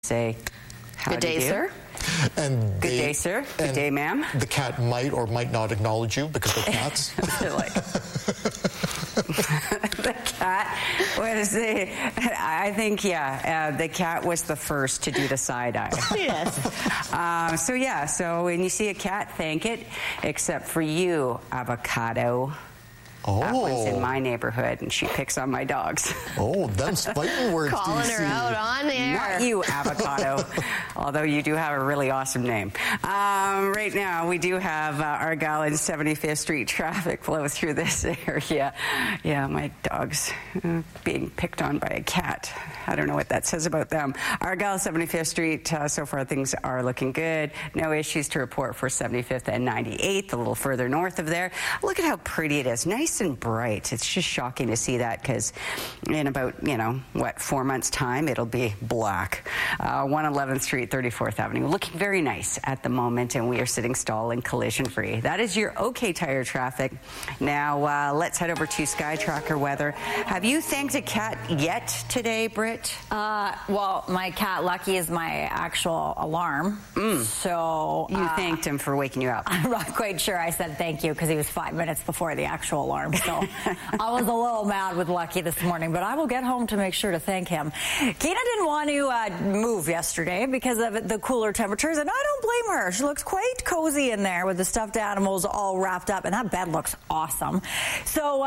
say, good day, sir. And good day, sir. Good day, ma'am. The cat might or might not acknowledge you because they're cats. They're like, the cat, what is it? I think, the cat was the first to do the side eye. Yes. So when you see a cat, thank it, except for you, avocado. That one's in my neighborhood, and she picks on my dogs. Oh, them's fighting words. Calling her out on air. Not you, avocado. Although you do have a really awesome name. Right now, we do have Argyle and 75th Street traffic flow through this area. Yeah, my dog's being picked on by a cat. I don't know what that says about them. Argyle, 75th Street, so far things are looking good. No issues to report for 75th and 98th, a little further north of there. Look at how pretty it is. Nice and bright. It's just shocking to see that because in about, 4 months' time, it'll be black. 111th Street, 34th Avenue. Looking very nice at the moment, and we are sitting stall and collision-free. That is your OK Tire traffic. Now, let's head over to Sky Tracker weather. Have you thanked a cat yet today, Britt? Well, my cat, Lucky, is my actual alarm. So you thanked him for waking you up. I'm not quite sure I said thank you because he was 5 minutes before the actual alarm. So I was a little mad with Lucky this morning, but I will get home to make sure to thank him. Keena didn't want to move yesterday because of the cooler temperatures, and I don't blame her. She looks quite cozy in there with the stuffed animals all wrapped up, and that bed looks awesome. So,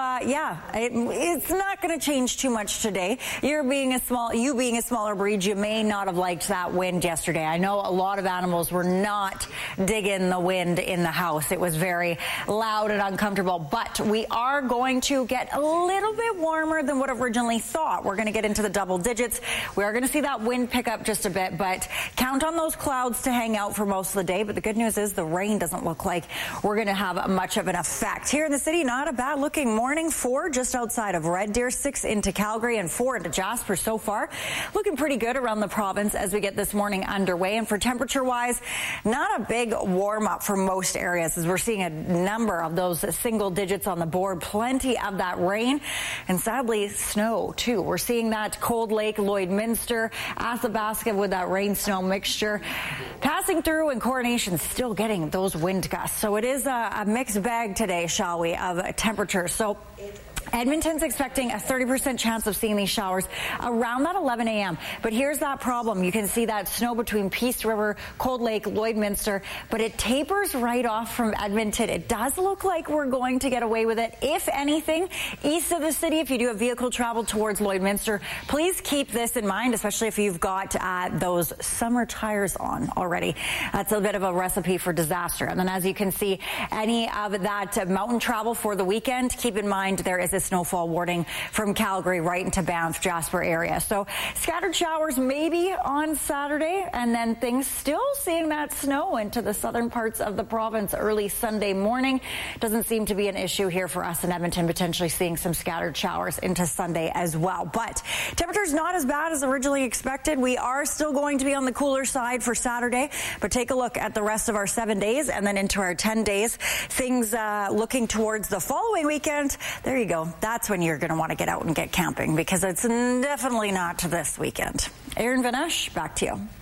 it's not going to change too much today. You being a smaller breed, you may not have liked that wind yesterday. I know a lot of animals were not digging the wind in the house. It was very loud and uncomfortable, but we are going to get a little bit warmer than what originally thought. We're going to get into the double digits. We are going to see that wind pick up just a bit, but count on those clouds to hang out for most of the day. But the good news is the rain doesn't look like we're going to have much of an effect. Here in the city, not a bad looking morning. 4 just outside of Red Deer, 6 into Calgary, and 4 into Jasper so far. Looking pretty good around the province as we get this morning underway. And for temperature-wise, not a big warm-up for most areas as we're seeing a number of those single digits on the board. Plenty of that rain and sadly snow too. We're seeing that Cold Lake, Lloydminster, Athabasca with that rain-snow mixture passing through, and Coronation still getting those wind gusts. So it is a mixed bag today, shall we, of temperatures. So Edmonton's expecting a 30% chance of seeing these showers around that 11 a.m. But here's that problem. You can see that snow between Peace River, Cold Lake, Lloydminster, but it tapers right off from Edmonton. It does look like we're going to get away with it. If anything, east of the city, if you do have vehicle travel towards Lloydminster, please keep this in mind, especially if you've got those summer tires on already. That's a bit of a recipe for disaster. And then as you can see, any of that mountain travel for the weekend, keep in mind there is a snowfall warning from Calgary right into Banff, Jasper area. So scattered showers maybe on Saturday, and then things still seeing that snow into the southern parts of the province early Sunday morning. Doesn't seem to be an issue here for us in Edmonton, potentially seeing some scattered showers into Sunday as well. But temperatures not as bad as originally expected. We are still going to be on the cooler side for Saturday, but take a look at the rest of our 7 days and then into our 10 days. Things looking towards the following weekend. There you go. That's when you're going to want to get out and get camping, because it's definitely not this weekend. Aaron Vanesh, back to you.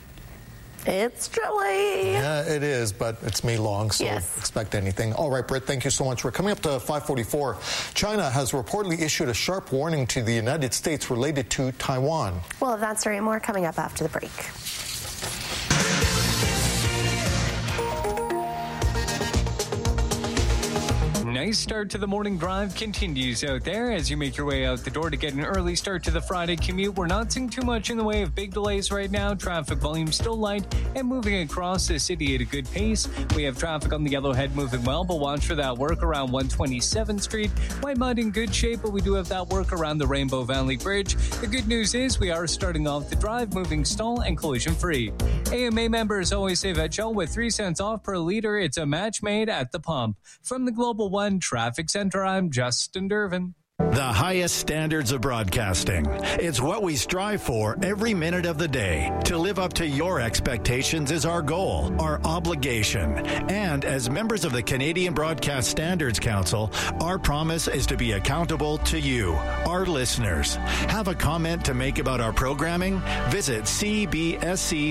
It's chilly. Yeah, it is, but it's May long, so expect anything. All right, Britt, thank you so much. We're coming up to 5:44. China has reportedly issued a sharp warning to the United States related to Taiwan. Well, that story and more coming up after the break. Nice start to the morning drive continues out there as you make your way out the door to get an early start to the Friday commute. We're not seeing too much in the way of big delays right now. Traffic volume still light and moving across the city at a good pace. We have traffic on the Yellowhead moving well, but watch for that work around 127th Street. Whitemud in good shape, but we do have that work around the Rainbow Valley Bridge. The good news is we are starting off the drive moving stall and collision free. AMA members always save at Shell with 3 cents off per liter. It's a match made at the pump. From the Global One Traffic Center, I'm Justin Dervin. The highest standards of broadcasting. It's what we strive for every minute of the day. To live up to your expectations is our goal, our obligation. And as members of the Canadian Broadcast Standards Council, our promise is to be accountable to you, our listeners. Have a comment to make about our programming? Visit cbsc.ca.